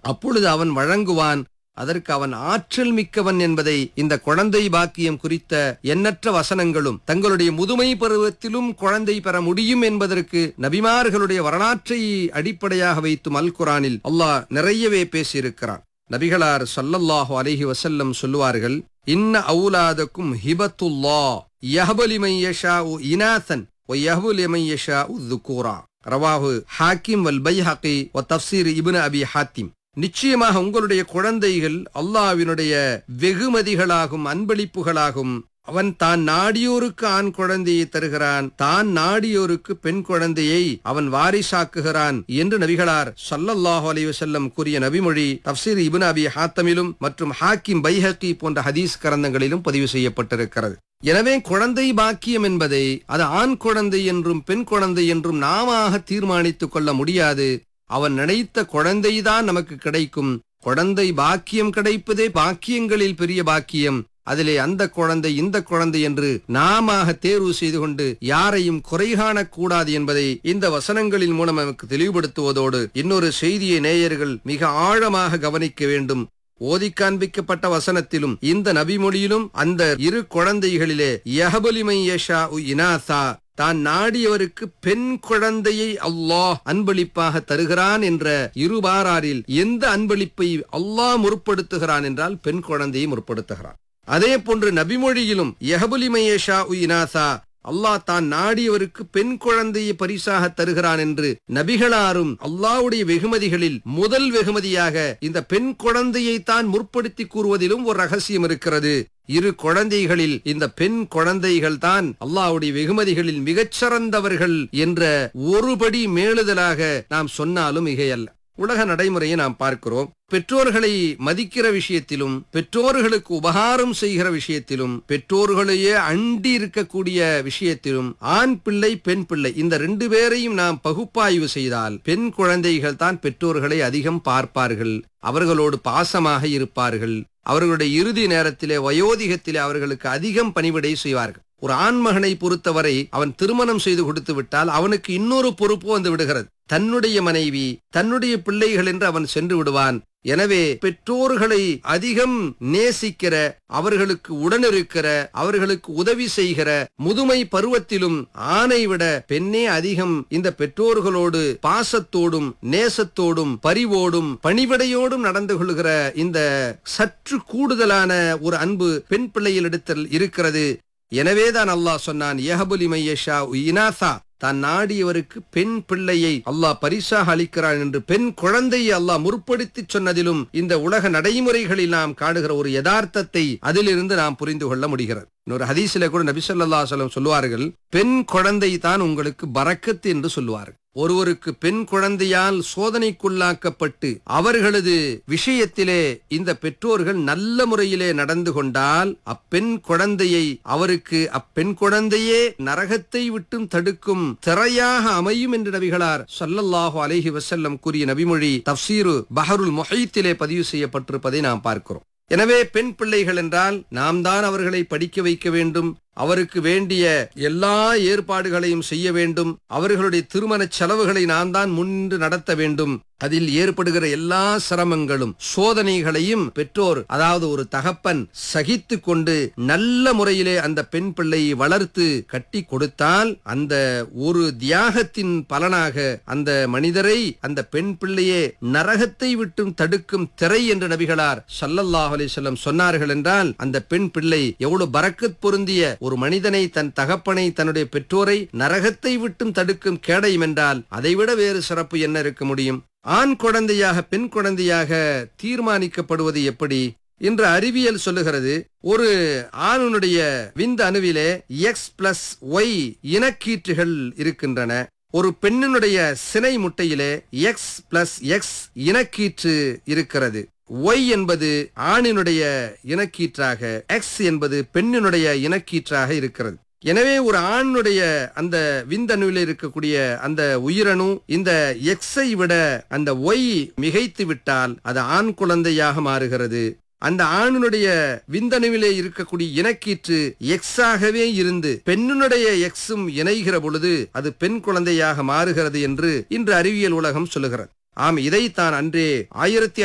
அப்பொழுது அவன் வழங்குவான். அதற்கு அவன் ஆற்றல் மிக்கவன் என்பதை இந்த குழந்தை பாக்கியம் குறித்த எண்ணற்ற வசனங்களும், தங்களுடைய முதுமை பருவத்திலும் குழந்தை பெற முடியும் என்பதற்கு நபிமார்களுடைய வரலாற்றை அடிப்படையாக வைத்தும் அல் குர்ஆனில் அல்லாஹ் நிறையவே பேசியிருக்கிறான். நபிகளார் ஸல்லல்லாஹு அலைஹி வஸல்லம் சொல்லுவார்கள், இன்ன அவுலாதக்கும் ஹிபத்துல்லாஹ் யஹ்பு லிமன் யஷாஉ இனாசன் வ யஹ்பு லிமன் யஷாஉ ذுகூரா. ரவாஹு ஹாக்கிம் வல் பைஹகி வ தஃப்சீர் இப்னு அபி ஹாத்திம். நிச்சயமாக உங்களுடைய குழந்தைகள் அல்லாஹ்வினுடைய வெகுமதிகளாகும், அன்பளிப்புகளாகும். அவன் தான் நாடியோருக்கு ஆண் குழந்தையை தருகிறான், தான் நாடியோருக்கு பெண் குழந்தையை அவன் வாரிசாக்குகிறான் என்று நபிகளார் ஸல்லல்லாஹு அலைஹி வஸல்லம் கூறிய நபிமொழி தஃப்சீர் இப்னு அபி ஹாத்தமிலும் மற்றும் ஹாக்கிம் பைஹகி போன்ற ஹதீஸ் கிரந்தங்களிலும் பதிவு செய்யப்பட்டிருக்கிறது. எனவே குழந்தை பாக்கியம் என்பதை அது ஆண் குழந்தை என்றும் பெண் குழந்தை என்றும் நாம தீர்மானித்துக் கொள்ள முடியாது. அவன் நினைத்த குழந்தைதான் நமக்கு கிடைக்கும். குழந்தை பாக்கியம் கிடைப்பதே பாக்கியங்களில் பெரிய பாக்கியம். அதிலே அந்த குழந்தை இந்த குழந்தை என்று நாம தேர்வு செய்து கொண்டு யாரையும் குறை காணக்கூடாது என்பதை இந்த வசனங்களின் மூலம் நமக்கு தெளிவுபடுத்துவதோடு இன்னொரு செய்தியை நேயர்கள் மிக ஆழமாக கவனிக்க வேண்டும். ஓதி காண்பிக்கப்பட்ட வசனத்திலும் இந்த நபிமொழியிலும் அந்த இரு குழந்தைகளிலே யஹ்பு லிமன் யஷாஉ இனாசா, தான் நாடியவருக்கு பெண் குழந்தையை அல்லாஹ் அன்பளிப்பாக தருகிறான் என்ற இருபாராரில் எந்த அன்பளிப்பை அல்லாஹ் முற்படுத்துகிறான் என்றால் பெண் குழந்தையை முற்படுத்துகிறான். அதே போன்று நபிமொழியிலும் யஹ்பு லிமன் யஷாஉ இனாசா, அல்லாஹ் தான் நாடியவருக்கு பெண் குழந்தையை பரிசாக தருகிறான் என்று நபிகளாரும் அல்லாஹ்வுடைய வெகுமதிகளில் முதல் வெகுமதியாக இந்த பெண் குழந்தையை தான் முற்படுத்தி கூறுவதிலும் ஒரு ரகசியம் இருக்கிறது. இரு குழந்தைகளில் இந்த பெண் குழந்தைகள் தான் அல்லாஹ்வுடைய வெகுமதிகளில் மிகச்சிறந்தவர்கள் என்ற ஒருபடி மேலுதலாக நாம் சொன்னாலும் மிகையல்ல. உலக நடைமுறையை நாம் பார்க்கிறோம். பெற்றோர்களை மதிக்கிற விஷயத்திலும், பெற்றோர்களுக்கு உபகாரம் செய்கிற விஷயத்திலும், பெற்றோர்களையே அண்டி இருக்கக்கூடிய விஷயத்திலும் ஆண் பிள்ளை பெண் பிள்ளை இந்த ரெண்டு பேரையும் நாம் பகுப்பாய்வு செய்தால் பெண் குழந்தைகள் தான் பெற்றோர்களை அதிகம் பார்ப்பார்கள், அவர்களோடு பாசமாக இருப்பார்கள், அவர்களுடைய இறுதி நேரத்திலே வயோதிகத்திலே அவர்களுக்கு அதிகம் பணிவிடை செய்வார்கள். ஒரு ஆண்மகனை பொறுத்தவரை அவன் திருமணம் செய்து கொடுத்து விட்டால் அவனுக்கு இன்னொரு பொறுப்பு வந்து விடுகிறது. தன்னுடைய மனைவி, தன்னுடைய பிள்ளைகள் என்று அவன் சென்று விடுவான். எனவே பெற்றோர்களை அதிகம் நேசிக்கிற, அவர்களுக்கு உடனிருக்கிற, அவர்களுக்கு உதவி செய்கிற முதுமை பருவத்திலும் ஆணை விட பெண்ணே அதிகம் இந்த பெற்றோர்களோடு பாசத்தோடும் நேசத்தோடும் பரிவோடும் பணிவிடையோடும் நடந்து கொள்கிற இந்த சற்று கூடுதலான ஒரு அன்பு பெண் பிள்ளைகளிடத்தில் இருக்கிறது. எனவேதான் அல்லாஹ் சொன்னான், யஹ்பு லிமன் யஷாஉ இனாசா, தான் நாடியவருக்கு பெண் பிள்ளையை அல்லாஹ் பரிசாக அளிக்கிறான் என்று பெண் குழந்தையை அல்லாஹ் முற்படுத்தி சொன்னதிலும் இந்த உலக நடைமுறைகளில் நாம் காணுகிற ஒரு யதார்த்தத்தை அதிலிருந்து நாம் புரிந்து கொள்ள முடிகிறது. இன்னொரு ஹதீஸிலே கூட நபி ஸல்லல்லாஹு அலைஹி வஸல்லம் சொல்லுவார்கள், பெண் குழந்தை தான் உங்களுக்கு பரக்கத் என்று சொல்லுவார்கள். ஒருவருக்கு பெண் குழந்தையால் சோதனைக்குள்ளாக்கப்பட்டு அவர்களது விஷயத்திலே இந்த பெற்றோர்கள் நல்ல முறையிலே நடந்து கொண்டால் அப்பெண் குழந்தையை அவருக்கு அப்பெண் குழந்தையே நரகத்தை விட்டும் தடுக்கும் திரையாக அமையும் என்று நபிகளார் ஸல்லல்லாஹு அலைஹி வஸல்லம் கூறிய நபிமொழி தஃப்சீரு பஹருல் முஹீத்திலே பதிவு செய்யப்பட்டிருப்பதை நாம் பார்க்கிறோம். எனவே பெண் பிள்ளைகள் என்றால் நாம் தான் அவர்களை படிக்க வைக்க வேண்டும், அவருக்கு வேண்டிய எல்லா ஏற்பாடுகளையும் செய்ய வேண்டும், அவர்களுடைய திருமண செலவுகளை நாம் தான் முன்னின்று நடத்த வேண்டும். அதில் ஏற்படுகிற எல்லா சிரமங்களும் சோதனைகளையும் பெற்றோர், அதாவது ஒரு தகப்பன் சகித்து கொண்டு நல்ல முறையிலே அந்த பெண் பிள்ளையை வளர்த்து கட்டி கொடுத்தால் அந்த ஒரு தியாகத்தின் பலனாக அந்த மனிதரை, அந்த பெண் பிள்ளையே நரகத்தை விட்டும் தடுக்கும் திரை என்று நபிகளார் ஸல்லல்லாஹு அலைஹி வஸல்லம் சொன்னார்கள் என்றால் அந்த பெண் பிள்ளை எவ்வளவு பரக்கத் பொருந்திய ஒரு மனிதனை, தன் தகப்பனை, தன்னுடைய பெற்றோரை நரகத்தை விட்டும் தடுக்கும் கேடயம் என்றால் அதைவிட வேறு சிறப்பு என்ன இருக்க முடியும்? ஆண் குழந்தையாக பெண் குழந்தையாக தீர்மானிக்கப்படுவது எப்படி என்று அறிவியல் சொல்லுகிறது. ஒரு ஆணுடைய விந்து அணுவிலே X+Y இனக்கீற்றுகள் இருக்கின்றன. ஒரு பெண்ணினுடைய சினை முட்டையிலே X+X இனக்கீற்று இருக்கிறது. Y என்பது ஆணினுடைய இனக்கீற்றாக, X என்பது பெண்ணினுடைய இனக்கீற்றாக இருக்கிறது. எனவே ஒரு ஆணுடைய அந்த விந்தணுவில் இருக்கக்கூடிய அந்த உயிரணு இந்த X-ஐ விட அந்த Y மிகைத்து விட்டால் அது ஆண் குழந்தையாக மாறுகிறது. அந்த ஆணுடைய விந்தணுவிலே இருக்கக்கூடிய இனக்கீற்று X-ஆகவே இருந்து பெண்ணுடைய X-உம் இணைகிற பொழுது அது பெண் குழந்தையாக மாறுகிறது என்று இன்று அறிவியல் உலகம் சொல்லுகிறது. ஆம், இதைத்தான் அன்றே